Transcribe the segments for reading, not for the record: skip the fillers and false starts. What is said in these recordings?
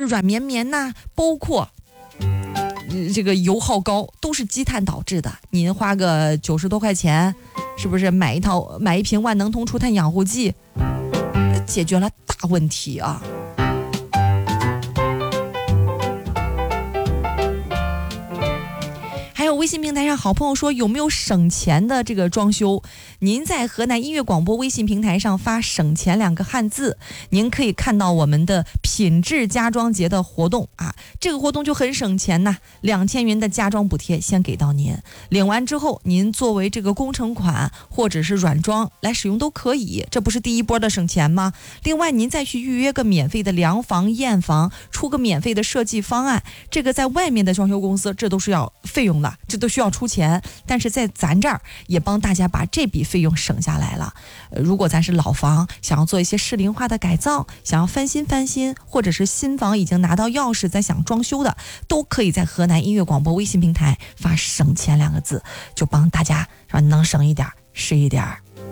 软绵绵呐，包括这个油耗高，都是积碳导致的。您花个90多块钱，是不是买一瓶万能通除碳养护剂，解决了大问题啊！还有微信平台上好朋友说，有没有省钱的这个装修？您在河南音乐广播微信平台上发省钱2个汉字，您可以看到我们的品质家装节的活动啊，这个活动就很省钱呐，2000元的家装补贴先给到您，领完之后您作为这个工程款或者是软装来使用都可以，这不是第一波的省钱吗？另外您再去预约个免费的量房验房，出个免费的设计方案，这个在外面的装修公司这都是要费用的，这都需要出钱，但是在咱这儿也帮大家把这笔费用省下来了。如果咱是老房，想要做一些适龄化的改造，想要翻新，或者是新房已经拿到钥匙，咱想装修的，都可以在河南音乐广播微信平台发省钱2个字，就帮大家说能省一点是一点。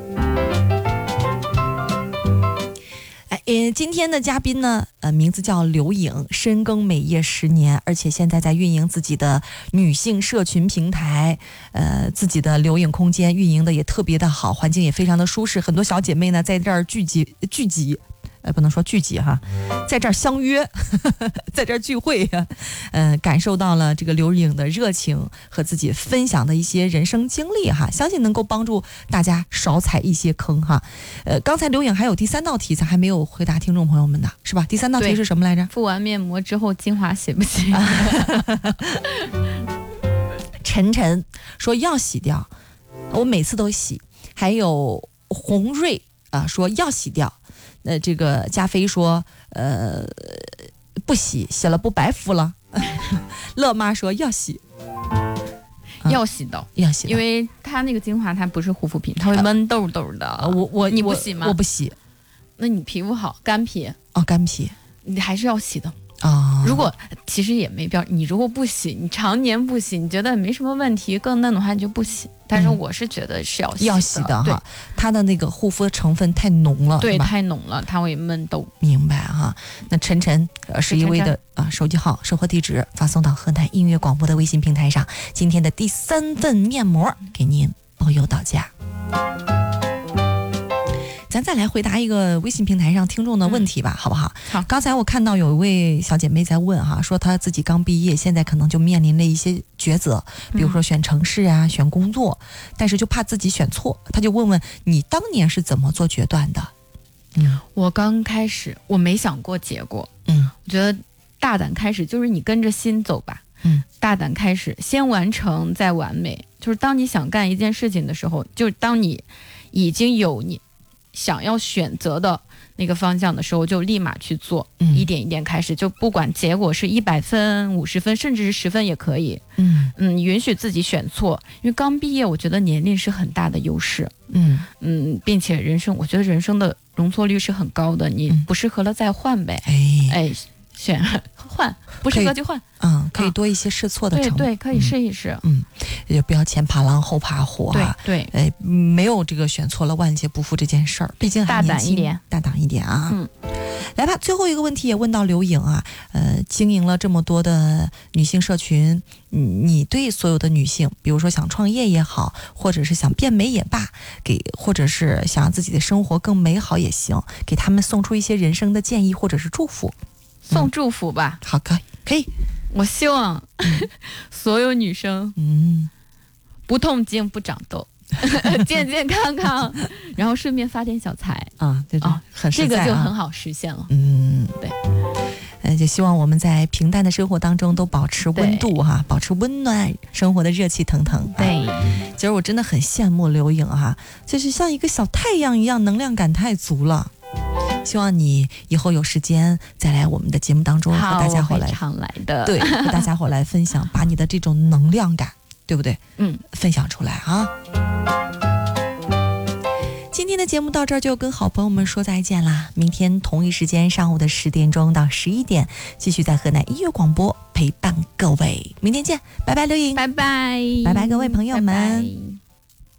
今天的嘉宾呢，名字叫刘颖，深耕美业10年，而且现在在运营自己的女性社群平台，自己的刘颖空间运营的也特别的好，环境也非常的舒适，很多小姐妹呢在这儿聚集，不能说聚集哈，在这儿相约，在这儿聚会，感受到了这个刘颖的热情和自己分享的一些人生经历哈，相信能够帮助大家少踩一些坑哈。刚才刘颖还有第3道题，咱还没有回答听众朋友们的是吧？第3道题是什么来着？ 敷完面膜之后精华洗不洗？ 晨晨说要洗掉，我每次都洗。还有红瑞说要洗掉。这个加菲说不洗了不白敷了。乐妈说要洗， 要洗的，因为它那个精华它不是护肤品，它会闷痘痘的。你不洗吗？ 我不洗。 那你皮肤好，干皮干皮你还是要洗的。 如果其实也没必要，你如果不洗，你常年不洗，你觉得没什么问题，更嫩的话你就不洗。但是我是觉得是要洗的哈，它的那个护肤成分太浓了， 对，太浓了，它会闷痘。 明白哈。那晨晨11位的手机号、生活地址发送到河南音乐广播的微信平台上，今天的第3份面膜给您包邮到家。咱再来回答一个微信平台上听众的问题吧，好不好？ 好。 刚才我看到有一位小姐妹在问哈，说她自己刚毕业，现在可能就面临了一些抉择，比如说选城市啊，选工作，但是就怕自己选错，她就问问你当年是怎么做决断的？ 我刚开始我没想过结果，我觉得大胆开始，就是你跟着心走吧，大胆开始，先完成再完美。就是当你想干一件事情的时候，就是当你已经有你想要选择的那个方向的时候，就立马去做，一点一点开始，就不管结果是100分、50分，甚至是10分也可以。允许自己选错，因为刚毕业，我觉得年龄是很大的优势。并且我觉得人生的容错率是很高的，你不适合了再换呗。选换，不适合就换。 可以多一些试错的成分。 对，可以试一试。 也不要前爬狼后爬虎啊。 对， 没有这个选错了万劫不复这件事儿，毕竟还年轻，大胆一点啊。来吧，最后一个问题也问到刘颖啊，经营了这么多的女性社群，你对所有的女性，比如说想创业也好，或者是想变美也罢，或者是想让自己的生活更美好也行，给他们送出一些人生的建议或者是祝福。 送祝福吧。 好，可以。 我希望所有女生不痛经不长痘，健健康康，然后顺便发点小财对，很实在， 这个就很好实现了。 对，就希望我们在平淡的生活当中都保持温度哈，保持温暖，生活的热气腾腾。 对， 其实我真的很羡慕刘颖哈，就是像一个小太阳一样，能量感太足了。希望你以后有时间再来我们的节目当中和大家伙来， 常来的， 对，和大家伙来分享，把你的这种能量感，对不对？分享出来啊！今天的节目到这儿就跟好朋友们说再见啦，明天同一时间上午的10点钟到11点，继续在河南音乐广播陪伴各位，明天见，拜拜，刘颖， 拜拜， 拜拜，各位朋友们。 拜拜。